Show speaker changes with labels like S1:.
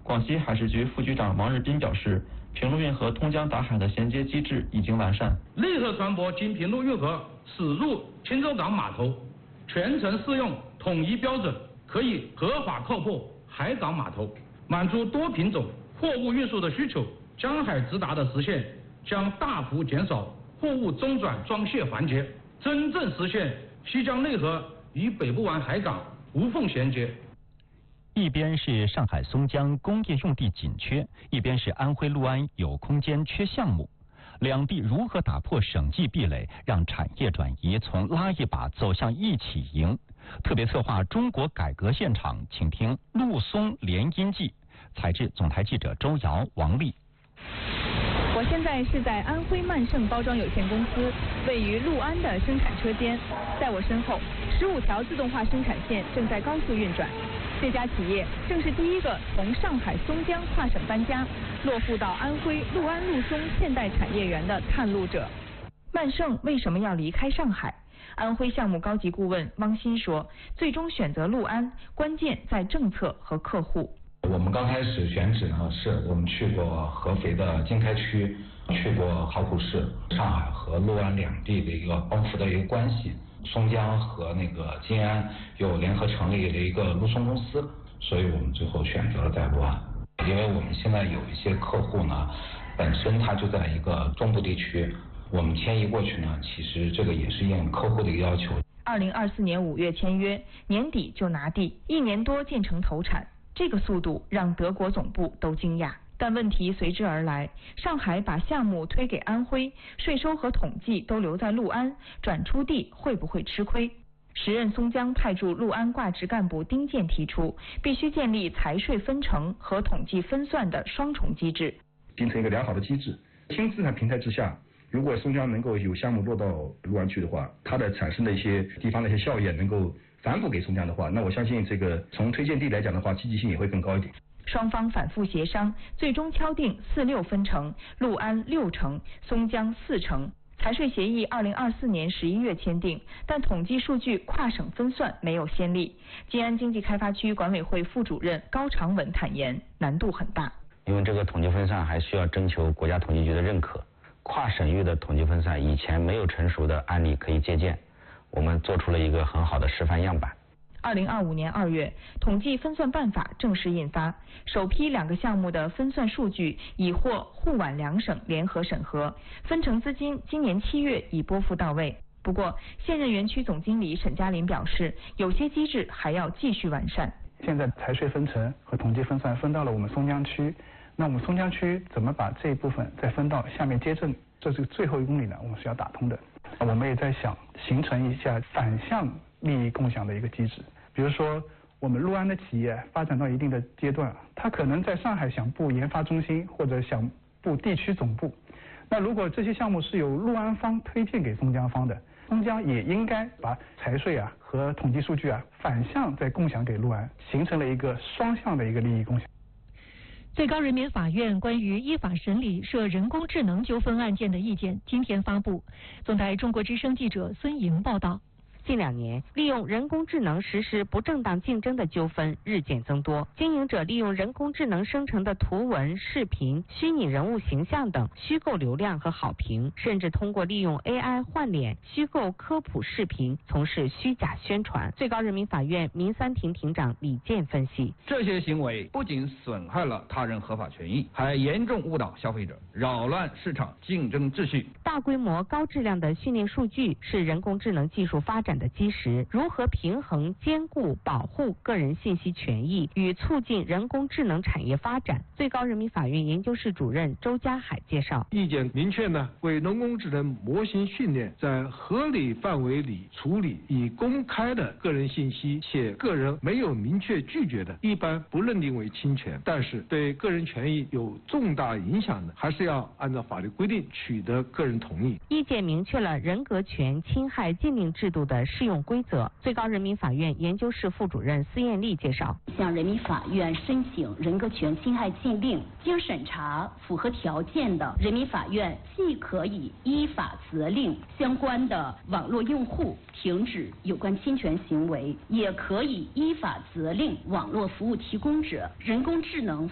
S1: 广西海事局副局长王日斌表示，平陆运河通江达海的衔接机制已经完善。
S2: 内河船舶经平陆运河驶入钦州港码头，全程适用统一标准，可以合法靠泊海港码头，满足多品种货物运输的需求。江海直达的实现将大幅减少货物中转装卸环节，真正实现西江内河与北部湾海港无缝衔接。
S3: 一边是上海松江工业用地紧缺，一边是安徽六安有空间缺项目，两地如何打破省际壁垒，让产业转移从拉一把走向一起赢？特别策划中国改革现场，请听陆松联姻记。采制总台记者周瑶、王丽。
S4: 我现在是在安徽曼盛包装有限公司位于六安的生产车间，在我身后，15条自动化生产线正在高速运转。这家企业正是第一个从上海松江跨省搬家，落户到安徽六安陆松现代产业园的探路者。曼盛为什么要离开上海？安徽项目高级顾问汪鑫说，最终选择六安，关键在政策和客户。
S5: 我们刚开始选址呢，是我们去过合肥的经开区，去过考古市，上海和六安两地的一个帮扶的一个关系。松江和那个金安又联合成立了一个陆松公司，所以我们最后选择了在六安。因为我们现在有一些客户呢，本身他就在一个中部地区，我们迁移过去呢，其实这个也是应客户的一个要求。
S4: 2024年5月签约，年底就拿地，1年多建成投产。这个速度让德国总部都惊讶，但问题随之而来。上海把项目推给安徽，税收和统计都留在六安，转出地会不会吃亏？时任松江派驻六安挂职干部丁健提出，必须建立财税分成和统计分算的双重机制，
S6: 形成一个良好的机制。新资产平台之下，如果松江能够有项目落到六安去的话，它的产生的一些地方的一些效益能够反哺给松江的话，那我相信这个从推荐地来讲的话，积极性也会更高一点。
S4: 双方反复协商，最终敲定4-6分成，六安6成，松江4成。财税协议2024年11月签订，但统计数据跨省分算没有先例。金安经济开发区管委会副主任高长文坦言，难度很大。
S7: 因为这个统计分算还需要征求国家统计局的认可，跨省域的统计分算以前没有成熟的案例可以借鉴。我们做出了一个很好的示范样板。
S4: 2025年2月，统计分算办法正式印发，首批2个项目的分算数据已获沪皖2省联合审核，分成资金今年7月已拨付到位。不过，现任园区总经理沈嘉林表示，有些机制还要继续完善。
S8: 现在财税分成和统计分算分到了我们松江区，那我们松江区怎么把这一部分再分到下面街镇？这是最后1公里呢，我们是要打通的。我们也在想形成一下反向利益共享的一个机制，比如说我们六安的企业发展到一定的阶段，它可能在上海想布研发中心或者想布地区总部，那如果这些项目是由六安方推荐给松江方的，松江也应该把财税和统计数据反向再共享给六安，形成了一个双向的一个利益共享。
S9: 最高人民法院关于依法审理涉人工智能纠纷案件的意见今天发布。总台中国之声记者孙莹报道。
S10: 近2年，利用人工智能实施不正当竞争的纠纷日渐增多。经营者利用人工智能生成的图文、视频、虚拟人物形象等虚构流量和好评，甚至通过利用 AI 换脸、虚构科普视频从事虚假宣传。最高人民法院民三庭庭长李健分析，
S2: 这些行为不仅损害了他人合法权益，还严重误导消费者，扰乱市场竞争秩序。
S10: 大规模高质量的训练数据是人工智能技术发展的基石，如何平衡兼顾保护个人信息权益与促进人工智能产业发展？最高人民法院研究室主任周家海介绍，
S11: 意见明确呢，为人工智能模型训练在合理范围里处理已公开的个人信息，且个人没有明确拒绝的，一般不认定为侵权，但是对个人权益有重大影响的，还是要按照法律规定取得个人同意。
S10: 意见明确了人格权侵害禁令制度的适用规则。最高人民法院研究室副主任司艳丽介绍，
S12: 向人民法院申请人格权侵害禁令，经审查符合条件的，人民法院既可以依法责令相关的网络用户停止有关侵权行为，也可以依法责令网络服务提供者人工智能